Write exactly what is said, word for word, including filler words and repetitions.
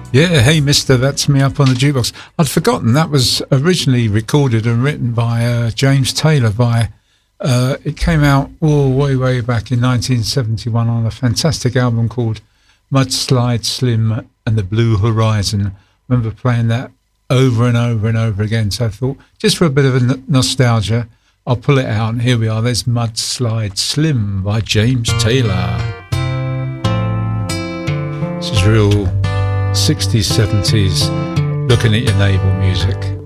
Yeah, hey mister, that's me up on the jukebox. I'd forgotten that was originally recorded and written by uh, James Taylor. By uh, It came out oh, way, way back in nineteen seventy-one on a fantastic album called Mudslide Slim and the Blue Horizon. I remember playing that over and over and over again. So I thought, just for a bit of a n- nostalgia, I'll pull it out. And here we are. There's Mudslide Slim by James Taylor. This is real sixties, seventies, looking at your navel music.